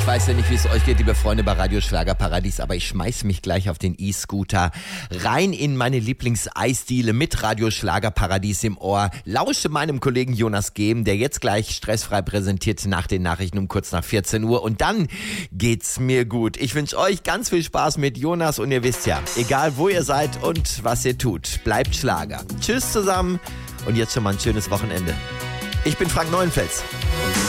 Ich weiß ja nicht, wie es euch geht, liebe Freunde bei Radio Schlagerparadies, aber ich schmeiß mich gleich auf den E-Scooter rein in meine Lieblingseisdiele mit Radio Schlagerparadies im Ohr. Lausche meinem Kollegen Jonas Gehm, der jetzt gleich stressfrei präsentiert nach den Nachrichten um kurz nach 14 Uhr. Und dann geht's mir gut. Ich wünsche euch ganz viel Spaß mit Jonas und ihr wisst ja, egal wo ihr seid und was ihr tut, bleibt Schlager. Tschüss zusammen und jetzt schon mal ein schönes Wochenende. Ich bin Frank Neuenfels.